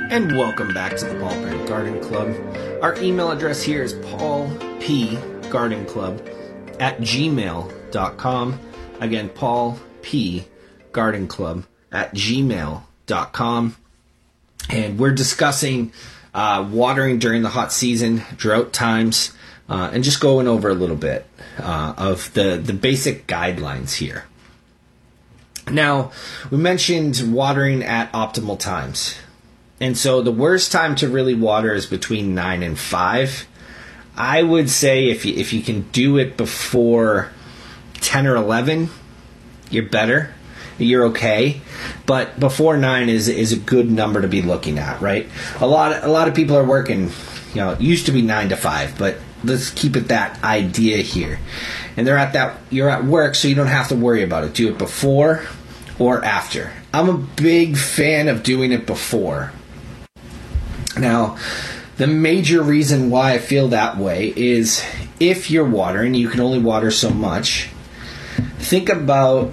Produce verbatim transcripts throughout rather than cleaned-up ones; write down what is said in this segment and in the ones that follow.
And welcome back to the Paul Penn Garden Club. Our email address here is paulpgardenclub at gmail dot com. Again, paulpgardenclub at gmail dot com. And we're discussing uh, watering during the hot season, drought times, uh, and just going over a little bit uh, of the, the basic guidelines here. Now, we mentioned watering at optimal times. And so the worst time to really water is between nine and five. I would say if you, if you can do it before ten or eleven, you're better. You're okay. But before nine is is a good number to be looking at, right? A lot a lot of people are working, you know, it used to be nine to five, but let's keep it that idea here. And they're at that you're at work, so you don't have to worry about it. Do it before or after. I'm a big fan of doing it before. Now, the major reason why I feel that way is if you're watering, you can only water so much. Think about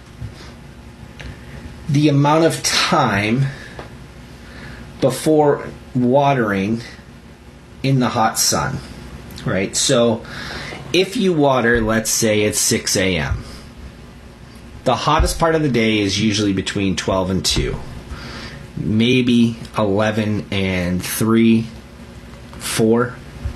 the amount of time before watering in the hot sun, right? So if you water, let's say it's six a.m., the hottest part of the day is usually between twelve and two. Maybe eleven and three, four.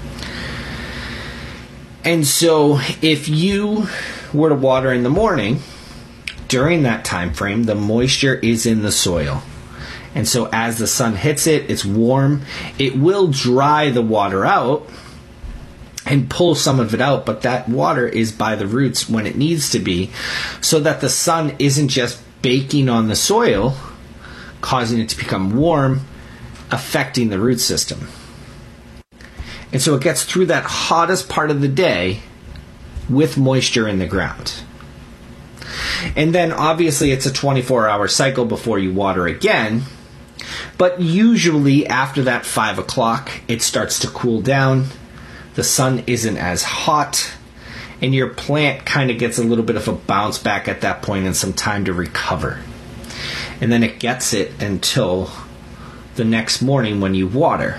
And so if you were to water in the morning, during that time frame, the moisture is in the soil. And so as the sun hits it, it's warm. It will dry the water out and pull some of it out, but that water is by the roots when it needs to be, so that the sun isn't just baking on the soil, causing it to become warm, affecting the root system. And so it gets through that hottest part of the day with moisture in the ground. And then obviously it's a twenty-four hour cycle before you water again, but usually after that five o'clock, it starts to cool down, the sun isn't as hot, and your plant kind of gets a little bit of a bounce back at that point and some time to recover. And then it gets it until the next morning when you water.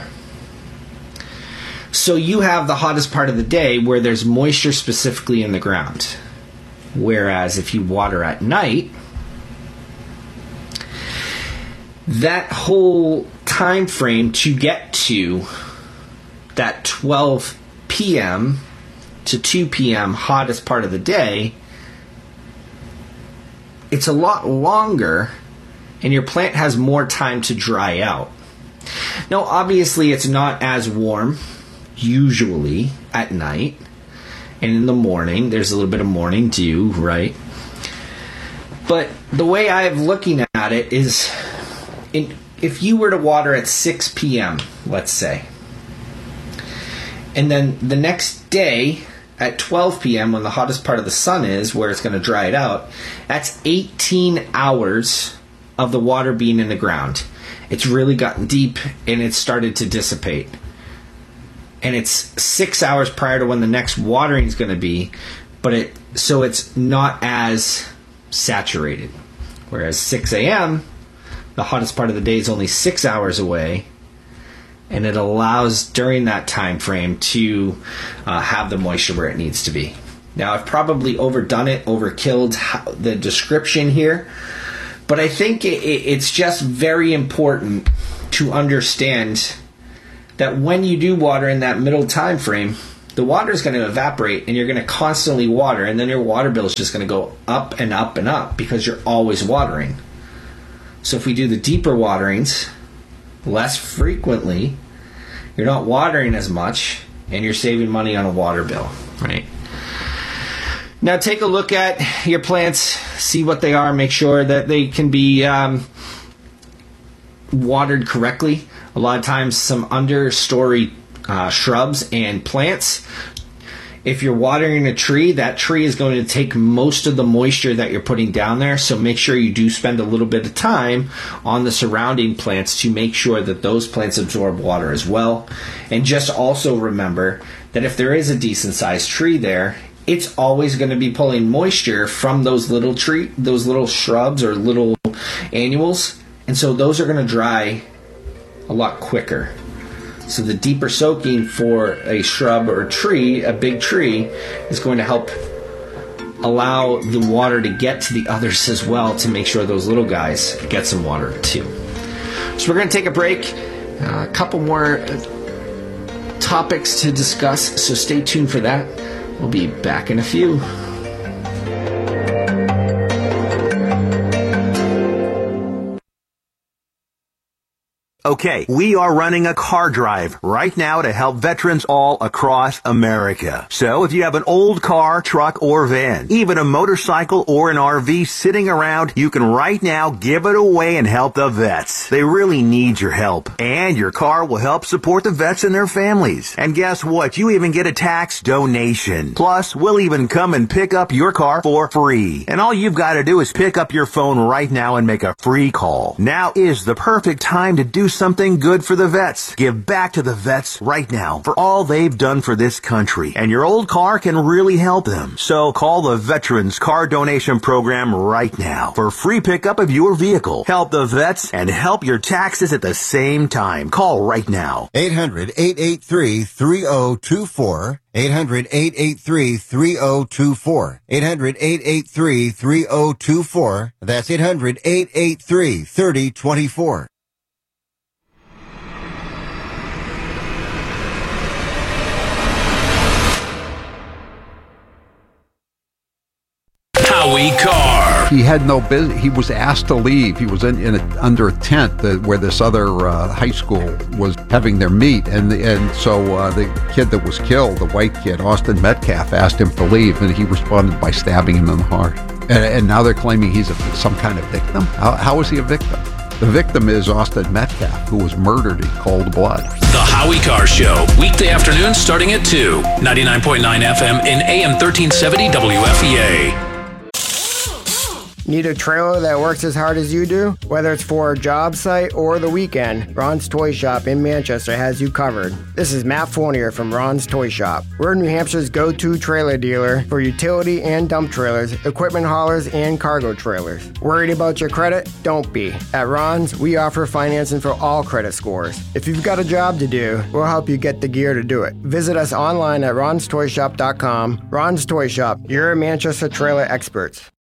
So you have the hottest part of the day where there's moisture specifically in the ground. Whereas if you water at night, that whole time frame to get to that twelve p.m. to two p.m. hottest part of the day, it's a lot longer, and your plant has more time to dry out. Now, obviously, it's not as warm, usually, at night. And in the morning, there's a little bit of morning dew, right? But the way I'm looking at it is, in, if you were to water at six p.m., let's say, and then the next day at twelve p.m., when the hottest part of the sun is, where it's going to dry it out, that's eighteen hours of the water being in the ground. It's really gotten deep and it's started to dissipate. And it's six hours prior to when the next watering is going to be, but it so it's not as saturated. Whereas six a.m., the hottest part of the day is only six hours away, and it allows during that time frame to uh, have the moisture where it needs to be. Now, I've probably overdone it, overkilled the description here, but I think it, it's just very important to understand that when you do water in that middle time frame, the water is going to evaporate and you're going to constantly water, and then your water bill is just going to go up and up and up because you're always watering. So if we do the deeper waterings less frequently, you're not watering as much and you're saving money on a water bill, right? Now take a look at your plants, see what they are, make sure that they can be um, watered correctly. A lot of times some understory uh, shrubs and plants, if you're watering a tree, that tree is going to take most of the moisture that you're putting down there, so make sure you do spend a little bit of time on the surrounding plants to make sure that those plants absorb water as well. And just also remember that if there is a decent sized tree there, it's always going to be pulling moisture from those little tree, those little shrubs or little annuals, and so those are going to dry a lot quicker. So the deeper soaking for a shrub or a tree, a big tree, is going to help allow the water to get to the others as well, to make sure those little guys get some water too. So we're going to take a break. Uh, a couple more topics to discuss, so stay tuned for that. We'll be back in a few. Okay, we are running a car drive right now to help veterans all across America. So if you have an old car, truck, or van, even a motorcycle or an R V sitting around, you can right now give it away and help the vets. They really need your help. And your car will help support the vets and their families. And guess what? You even get a tax donation. Plus, we'll even come and pick up your car for free. And all you've got to do is pick up your phone right now and make a free call. Now is the perfect time to do something good for the vets. Give back to the vets right now for all they've done for this country. And your old car can really help them. So call the Veterans Car Donation Program right now for free pickup of your vehicle. Help the vets and help your taxes at the same time. Call right now. eight hundred, eight eight three, three oh two four. eight hundred, eight eight three, three oh two four. eight hundred, eight eight three, three oh two four. That's eight hundred, eight eight three, three oh two four. Howie Carr. He had no business. He was asked to leave. He was in, in a, under a tent that, where this other uh, high school was having their meet, and and so uh, the kid that was killed, the white kid, Austin Metcalf, asked him to leave, and he responded by stabbing him in the heart. And, and now they're claiming he's a, some kind of victim. How, how is he a victim? The victim is Austin Metcalf, who was murdered in cold blood. The Howie Carr Show, weekday afternoons starting at two. ninety-nine point nine F M and A M thirteen seventy W F E A. Need a trailer that works as hard as you do? Whether it's for a job site or the weekend, Ron's Toy Shop in Manchester has you covered. This is Matt Fournier from Ron's Toy Shop. We're New Hampshire's go-to trailer dealer for utility and dump trailers, equipment haulers, and cargo trailers. Worried about your credit? Don't be. At Ron's, we offer financing for all credit scores. If you've got a job to do, we'll help you get the gear to do it. Visit us online at rons toy shop dot com. Ron's Toy Shop, your Manchester trailer experts.